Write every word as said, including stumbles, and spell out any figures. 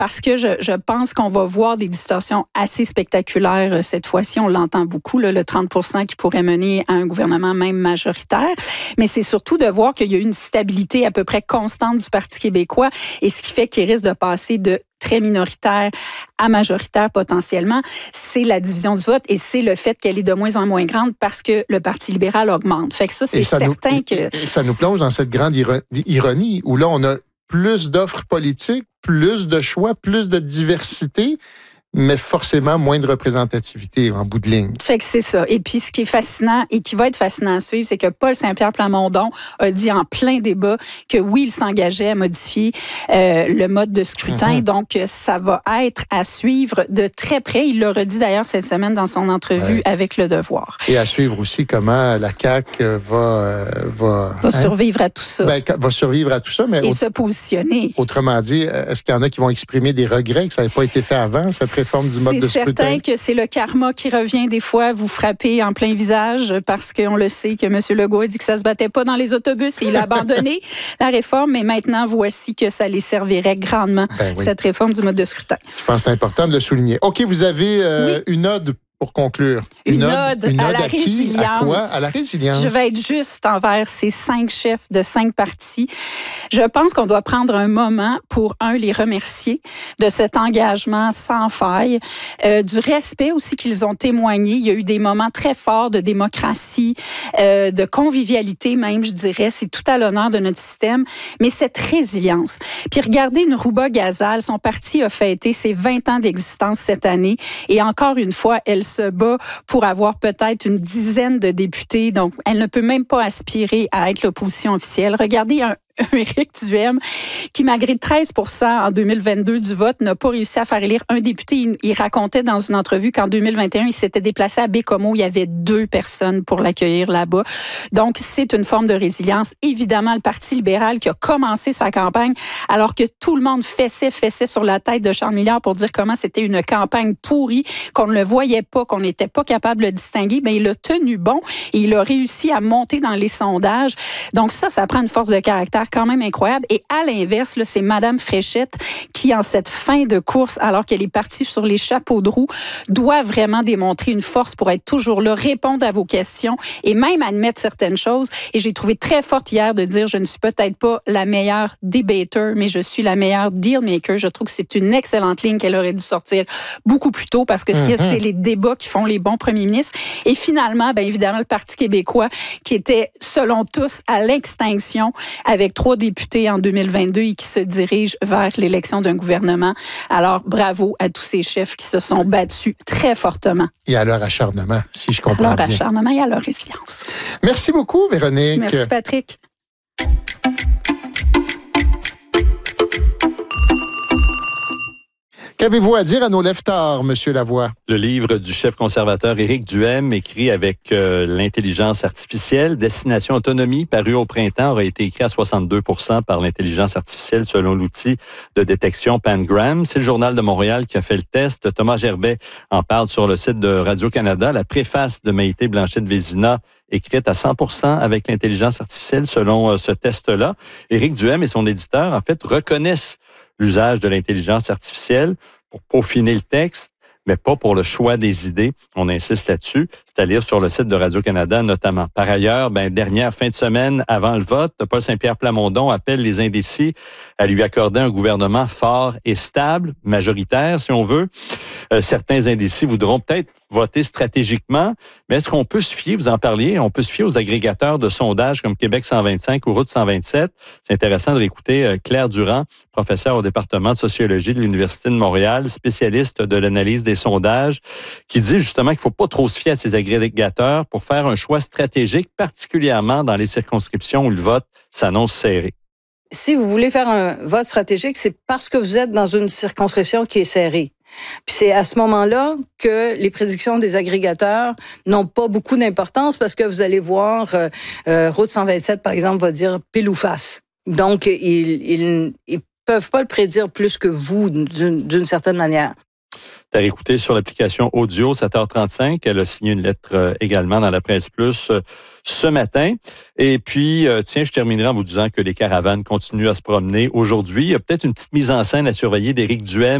parce que je, je pense qu'on va voir des distorsions assez spectaculaires cette fois-ci. On l'entend beaucoup, là, le trente pour cent qui pourrait mener à un gouvernement même majoritaire. Mais c'est surtout de voir qu'il y a une stabilité à peu près constante du Parti québécois et ce qui fait qu'il risque de passer de très minoritaire à majoritaire potentiellement, c'est la division du vote et c'est le fait qu'elle est de moins en moins grande parce que le Parti libéral augmente. Fait que ça, c'est ça certain nous, que... Et ça nous plonge dans cette grande ironie où là, on a plus d'offres politiques, plus de choix, plus de diversité, mais forcément moins de représentativité en bout de ligne. Fait que c'est ça. Et puis, ce qui est fascinant et qui va être fascinant à suivre, c'est que Paul Saint-Pierre Plamondon a dit en plein débat que oui, il s'engageait à modifier euh, le mode de scrutin. Mm-hmm. Donc, ça va être à suivre de très près. Il l'a redit d'ailleurs cette semaine dans son entrevue ouais. avec Le Devoir. Et à suivre aussi comment la C A Q va... Euh, va va hein? survivre à tout ça. Ben, va survivre à tout ça, mais... Et au- se positionner. Autrement dit, est-ce qu'il y en a qui vont exprimer des regrets que ça n'avait pas été fait avant, cette réforme du mode de scrutin? C'est certain que c'est le karma qui revient des fois, vous frapper en plein visage parce qu'on le sait que M. Legault a dit que ça se battait pas dans les autobus et il a abandonné la réforme, mais maintenant, voici que ça les servirait grandement, ben oui. cette réforme du mode de scrutin. Je pense que c'est important de le souligner. OK, vous avez euh, oui. une ode pour conclure. Une, une ode, une ode à, à la qui? Résilience. À quoi? À la résilience. Je vais être juste envers ces cinq chefs de cinq partis. Je pense qu'on doit prendre un moment pour, un, les remercier de cet engagement sans faille, euh, du respect aussi qu'ils ont témoigné. Il y a eu des moments très forts de démocratie, euh, de convivialité même, je dirais. C'est tout à l'honneur de notre système. Mais cette résilience. Puis regardez Nourouba Ghazal, son parti a fêté ses vingt ans d'existence cette année. Et encore une fois, elle se bat pour avoir peut-être une dizaine de députés. Donc, elle ne peut même pas aspirer à être l'opposition officielle. Regardez un Éric Duhem, qui, malgré treize pour cent en deux mille vingt-deux du vote, n'a pas réussi à faire élire un député. Il, il racontait dans une entrevue qu'en deux mille vingt et un, il s'était déplacé à Bécomo. Il y avait deux personnes pour l'accueillir là-bas. Donc, c'est une forme de résilience. Évidemment, le Parti libéral qui a commencé sa campagne alors que tout le monde fessait, fessait sur la tête de Charles Milliard pour dire comment c'était une campagne pourrie, qu'on ne le voyait pas, qu'on n'était pas capable de le distinguer. Mais il a tenu bon et il a réussi à monter dans les sondages. Donc ça, ça prend une force de caractère quand même incroyable. Et à l'inverse, là, c'est Madame Fréchette qui, en cette fin de course, alors qu'elle est partie sur les chapeaux de roue, doit vraiment démontrer une force pour être toujours là, répondre à vos questions et même admettre certaines choses. Et j'ai trouvé très forte hier de dire, je ne suis peut-être pas la meilleure debater, mais je suis la meilleure dealmaker. Je trouve que c'est une excellente ligne qu'elle aurait dû sortir beaucoup plus tôt parce que mm-hmm. c'est les débats qui font les bons premiers ministres. Et finalement, bien évidemment, le Parti québécois qui était, selon tous, à l'extinction avec trois députés en deux mille vingt-deux et qui se dirigent vers l'élection d'un gouvernement. Alors, bravo à tous ces chefs qui se sont battus très fortement. Et à leur acharnement, si je comprends bien. À leur bien. acharnement et à leur résilience. Merci beaucoup, Véronique. Merci, Patrick. Qu'avez-vous à dire à nos leftards, Monsieur Lavoie? Le livre du chef conservateur Éric Duhem, écrit avec euh, l'intelligence artificielle, Destination Autonomie, paru au printemps, aurait été écrit à soixante-deux pour cent par l'intelligence artificielle selon l'outil de détection Pangram. C'est le Journal de Montréal qui a fait le test. Thomas Gerbet en parle sur le site de Radio-Canada. La préface de Maïté Blanchette-Vézina écrite à cent pour cent avec l'intelligence artificielle selon euh, ce test-là. Éric Duhem et son éditeur, en fait, reconnaissent l'usage de l'intelligence artificielle pour peaufiner le texte, mais pas pour le choix des idées. On insiste là-dessus. C'est à lire sur le site de Radio-Canada notamment. Par ailleurs, ben, dernière fin de semaine avant le vote, Paul Saint-Pierre Plamondon appelle les indécis à lui accorder un gouvernement fort et stable, majoritaire si on veut. Euh, certains indécis voudront peut-être voter stratégiquement, mais est-ce qu'on peut se fier, vous en parliez, on peut se fier aux agrégateurs de sondages comme Québec cent vingt-cinq ou Route cent vingt-sept? C'est intéressant de réécouter euh, Claire Durand, professeure au département de sociologie de l'Université de Montréal, spécialiste de l'analyse des sondages, qui dit justement qu'il ne faut pas trop se fier à ces agrégateurs pour faire un choix stratégique, particulièrement dans les circonscriptions où le vote s'annonce serré. Si vous voulez faire un vote stratégique, c'est parce que vous êtes dans une circonscription qui est serrée. Puis c'est à ce moment-là que les prédictions des agrégateurs n'ont pas beaucoup d'importance parce que vous allez voir, euh, euh, Route cent vingt-sept, par exemple, va dire pile ou face. Donc, ils, ils, ils peuvent pas le prédire plus que vous, d'une, d'une certaine manière. C'est à réécouter sur l'application audio sept heures trente-cinq. Elle a signé une lettre euh, également dans la Presse Plus euh, ce matin. Et puis, euh, tiens, je terminerai en vous disant que les caravanes continuent à se promener aujourd'hui. Il y a peut-être une petite mise en scène à surveiller d'Éric Duhem